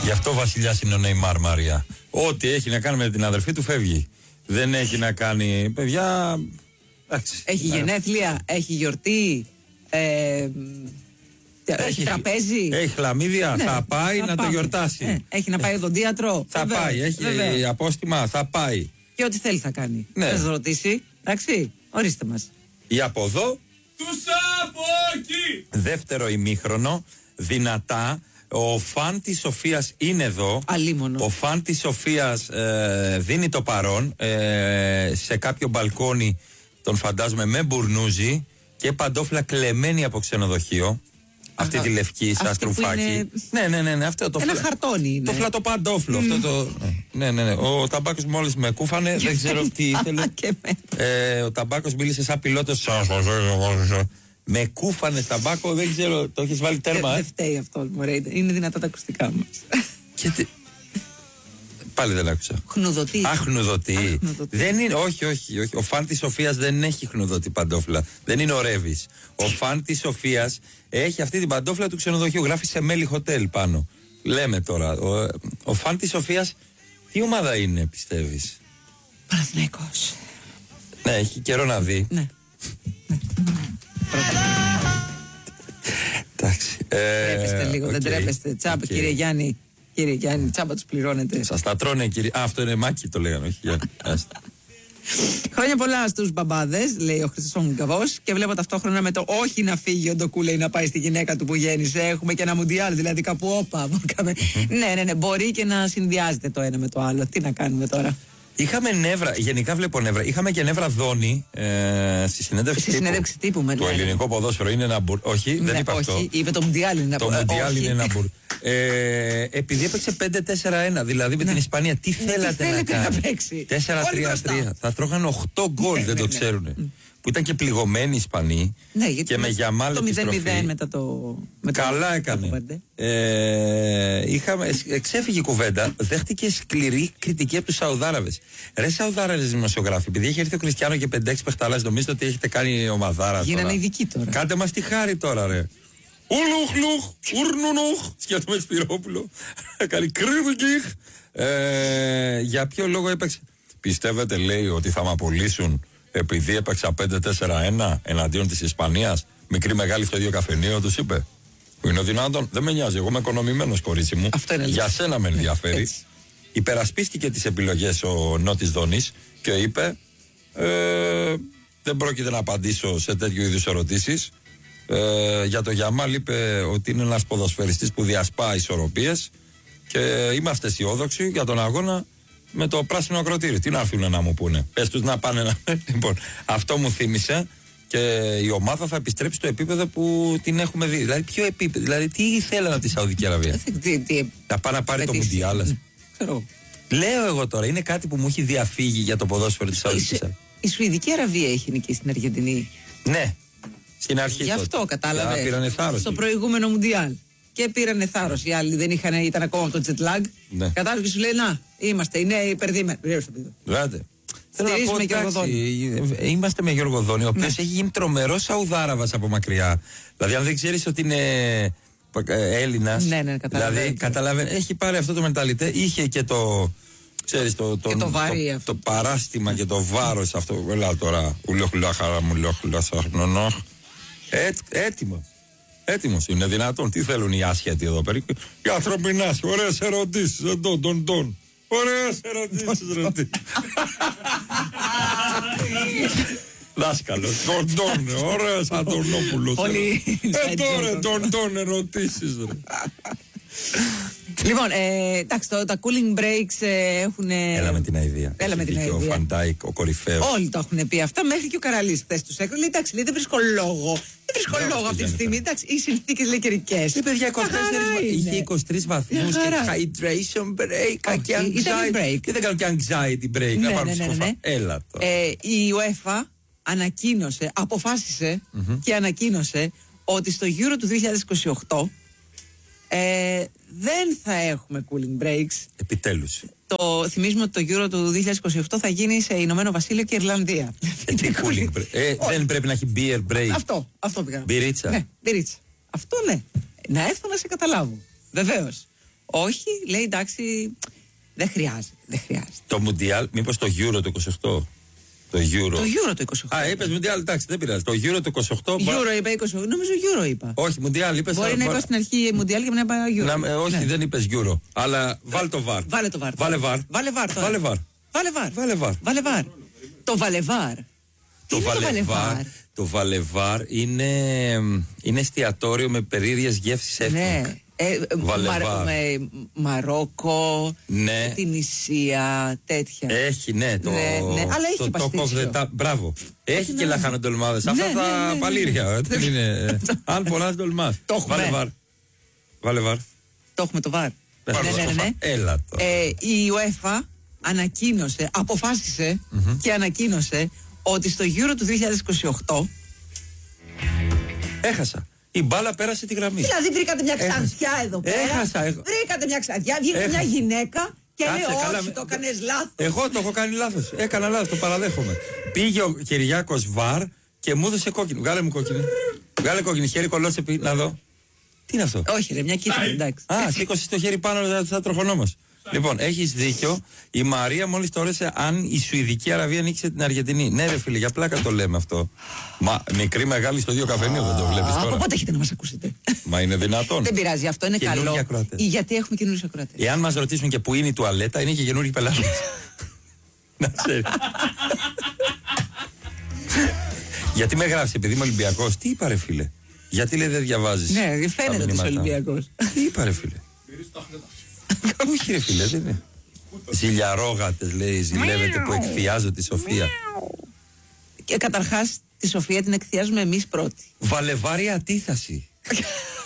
Γι' αυτό ο βασιλιάς είναι ο Νεϊμάρ, Μάρια. Ό,τι έχει να κάνει με την αδερφή του φεύγει. Δεν έχει να κάνει. Παιδιά. Έχει γενέθλια, έχει γιορτή. Έχει τραπέζι. Έχει χλαμίδια. Ναι, θα πάει να το γιορτάσει. Έχει να πάει οδοντίατρο. Θα πάει. Έχει απόστημα. Θα πάει. Και ό,τι θέλει θα κάνει. Ναι. Θα σα ρωτήσει. Εντάξει, ορίστε μας. Ή από εδώ. Τους από εκεί. Δεύτερο ημίχρονο. Δυνατά. Ο φαν της Σοφίας είναι εδώ. Αλίμονο. Ο φαν της Σοφίας δίνει το παρόν σε κάποιο μπαλκόνι, τον φαντάζομαι με μπουρνούζι και παντόφλα κλεμμένη από ξενοδοχείο. Αυτή τη λευκή σαν στρουφάκι. Ναι, αυτό το ένα χαρτόνι είναι. Το φλατοπαντόφλο. Αυτό το. Ναι. Ο Ταμπάκος μόλις με κούφανε, δεν ξέρω τι ήθελε. Ο Ταμπάκος μίλησε σαν πιλότος. Με κούφανε Ταμπάκο, δεν ξέρω, το έχεις βάλει τέρμα. Δεν φταίει αυτό, μωρέ, είναι δυνατά τα ακουστικά μας. Πάλι δεν άκουσα. Χνουδωτή. Χνουδωτή. Δεν είναι, όχι. Ο φαν της Σοφίας δεν έχει χνουδωτή παντόφλα. Δεν είναι ο Ρέβης. Ο φαν της Σοφίας έχει αυτή την παντόφλα του ξενοδοχείου. Γράφει σε Μέλι Χοτέλ πάνω. Λέμε τώρα. Ο φαν της Σοφίας, τι ομάδα είναι, πιστεύεις? Παναθηναϊκός. Ναι, έχει καιρό να δει. Ναι. Εντάξει. Τρέπεστε λίγο, δεν τρέπεστε. Τσάμπα, κύριε Γιάννη. Κύριε Γιάννη, τσάμπα τους πληρώνετε. Σας τα τρώνε, κύριε. Αυτό είναι Μάκη, το λέγανε, όχι Γιάννη. Χρόνια πολλά στους μπαμπάδες, λέει ο Χριστός Γκαβός. Και βλέπω ταυτόχρονα με το όχι να φύγει ο Ντοκούλε να πάει στη γυναίκα του που γέννησε. Έχουμε και ένα μουντιάλ, δηλαδή κάπου όπα. Ναι, μπορεί και να συνδυάζεται το ένα με το άλλο. Τι να κάνουμε τώρα. Είχαμε νεύρα, γενικά βλέπω νεύρα. Είχαμε και νεύρα Δόνη στη συνέντευξη τύπου. Το ελληνικό ποδόσφαιρο είναι ένα μπουρ. Όχι, δεν είπα αυτό. Όχι, είπε το Μουντιάλ είναι ένα μπουρ. Το Μουντιάλ είναι ένα μπουρ. Επειδή έπαιξε 5-4-1, δηλαδή με την Ισπανία, τι θέλατε να κάνει? 4-3-3. Θα τρώγανε 8 γκολ, δεν το ξέρουν. Που ήταν και πληγωμένοι οι Ισπανοί. Ναι, γιατί και με Γιαμάλ το 0-0 μετά το. Καλά έκανε. Ξέφυγε η κουβέντα, δέχτηκε σκληρή κριτική από τους Σαουδάραβες. Ρε Σαουδάραβες δημοσιογράφοι, επειδή έχει έρθει ο Κριστιάνο και 5-6 παιχταλάς, νομίζετε ότι έχετε κάνει ομαδάρα? Γίνανε ειδικοί τώρα. Κάντε μας τη χάρη τώρα, ρε. Ουλουχλουχ, ουρνουνοχ. Σκέφτομαι Σπυρόπουλο. Κάνει κρύβικιχ. Για ποιο λόγο έπαιξε? Πιστεύετε, λέει, ότι θα με απολύσουν επειδή έπαιξα 5-4-1 εναντίον της Ισπανίας? Μικρή μεγάλη στο ίδιο καφενείο, τους είπε. Που είναι δυνατόν? Δεν με νοιάζει, εγώ είμαι οικονομημένος, κορίτσι μου. Για σένα με ενδιαφέρει. Υπερασπίστηκε τις επιλογές ο Νότης Δόνης και είπε δεν πρόκειται να απαντήσω σε τέτοιου είδους ερωτήσεις. Για το Γιαμάλ είπε ότι είναι ένας ποδοσφαιριστής που διασπά ισορροπίες και είμαστε αισιόδοξοι για τον αγώνα με το πράσινο ακροτήρι. Τι να έρθουν να μου πούνε? Πες τους να πάνε να. Λοιπόν, αυτό μου θύμισε. Και η ομάδα θα επιστρέψει στο επίπεδο που την έχουμε δει. Δηλαδή, ποιο επίπεδο? Δηλαδή, τι θέλανε από τη Σαουδική Αραβία? Να πάει να πάρει το Μουντιάλ. Λέω εγώ τώρα, είναι κάτι που μου έχει διαφύγει για το ποδόσφαιρο της Σαουδικής Αραβίας. Η Σουηδική Αραβία έχει νικήσει στην Αργεντινή. Ναι, στην αρχή. Γι' αυτό κατάλαβε. Πήρανε θάρρος. Στο προηγούμενο Μουντιάλ. Και πήρανε θάρρος. Οι άλλοι δεν ήταν ακόμα από το jet lag. Ναι. Κατάλαβε και σου λέει: να, είμαστε οι νέοι υπερδίμενοι. Βράδυ. Θέλω να πω, είμαστε με Γιώργο Δόνη, ο οποίος έχει γίνει τρομερός Σαουδάραβας από μακριά. Δηλαδή, αν δεν ξέρεις ότι είναι Έλληνας, δηλαδή καταλαβαίνει, έχει πάρει αυτό το μενταλιτέ, είχε και το. Ξέρεις, το παράστημα και το βάρος αυτό. Έλα τώρα, ουλόχουλα χαρά μου, ουλόχουλα σαχνονόχ. Έτοιμος είναι δυνατόν? Τι θέλουν οι άσχετοι εδώ πέρα? Οι ανθρωπινάς, ωραίες ερωτήσεις. Ωραίες ερωτήσεις, ρωτή. Δάσκαλος, Ντοντών, ωραίος Αντωνόπουλος. Τώρα Ντοντών ερωτήσεις. Λοιπόν, εντάξει, τα cooling breaks έχουν. Έλα με την αηδία. Ο Φαντάικ, ο κορυφαίος. Όλοι το έχουν πει αυτά, μέχρι και ο Καραλής χθες τους έκανε. Λέει, εντάξει, δεν βρίσκω λόγο. Δεν βρίσκω λόγο αυτή τη στιγμή. Εντάξει, οι συνθήκες λέει καιρικές. Είπε 24, είχε 23 βαθμούς και hydration break και anxiety. Και δεν κάνω και anxiety break. Να πάρω ψυχοφά. Έλα τώρα. Η UEFA αποφάσισε και ανακοίνωσε ότι στο Euro του 2028 δεν θα έχουμε cooling breaks. Επιτέλους. Θυμίζουμε ότι το Euro του 2028 θα γίνει σε Ηνωμένο Βασίλειο και Ιρλανδία. Τι cooling break? Δεν πρέπει να έχει beer break? Αυτό πήγα. Μπυρίτσα. Ναι, μπυρίτσα. Αυτό ναι. Να έρθω να σε καταλάβω. Βεβαίως. Όχι, λέει εντάξει, δεν χρειάζεται. Το Μουντιάλ, μήπως το Euro το 28. Το Euro. Το Euro το 28. Είπες Μουντιάλ, εντάξει, δεν πειράζει. Το Euro το 28. Euro είπα 28. Νομίζω Euro είπα. Όχι, Μουντιάλ είπες. Μπορεί να είπα στην αρχή Μουντιάλ και να είπα Euro. Όχι, δεν είπες Euro. Αλλά βάλε το βαρ. Βάλε το βαρ. Βάλε βαρ. Βάλε βαρ. Βάλε βαρ. Βάλε βαρ. Το βαλεβάρ. Το βαλεβάρ είναι εστιατόριο με περίεργες γεύσεις ethnic. Ναι. Μαρόκο, ναι. την Ισία, τέτοια. Έχει, ναι. Αλλά έχει παστίτσιο. Μπράβο. Έχει και λαχανοτολμάδες. Αυτά τα παλήρια. Αν πολλά τολμάς. Βάλε βαρ. Το έχουμε το βαρ. Ναι. Έλα τώρα. Η UEFA αποφάσισε και ανακοίνωσε ότι στο Euro του 2028 έχασα. Η μπάλα πέρασε τη γραμμή. Δηλαδή βρήκατε μια ξανθιά εδώ πέρα. Βρήκατε μια ξανθιά, βγήκε μια γυναίκα και λέει όχι, το έκανες λάθος. Εγώ το έχω κάνει λάθος. Έκανα λάθος, το παραδέχομαι. Πήγε ο Κυριάκος βαρ και μου έδωσε κόκκινη. Βγάλε μου κόκκινη. Βγάλε κόκκινη, χέρι κολλώσε να δω. Τι είναι αυτό? Όχι ρε, μια κίτρινη, εντάξει. Σήκωσε το χέρι πάνω, θα τροχονόμαστε. Λοιπόν, έχεις δίκιο. Η Μαρία μόλις το ρώτησε αν η Σουηδική Αραβία νίκησε την Αργεντινή. Ναι, ρε φίλε, για πλάκα το λέμε αυτό. Μα μικρή μεγάλη στο ίδιο καφενείο δεν το βλέπεις τώρα. Από πότε έχετε να μας ακούσετε? Μα είναι δυνατόν. Δεν πειράζει, αυτό είναι καλό. Γιατί έχουμε καινούριους ακροατές. Εάν μας ρωτήσουν και που είναι η τουαλέτα, είναι και καινούργιοι πελάτες. Να ξέρεις. Γιατί με γράφεις, επειδή είμαι Ολυμπιακός? Τι είπα, ρε φίλε? Γιατί λέει δεν διαβάζεις? Ναι, φαίνεται ότι είσαι Ολυμπιακός. Τι είπα, ρε φίλε? Όχι ρε φίλε, δεν είναι. Ζηλιαρόγατες λέει, ζηλεύετε που εκθιάζω τη Σοφία. Και καταρχάς τη Σοφία την εκθιάζουμε εμείς πρώτοι. Βαλεβάρια αντίθαση.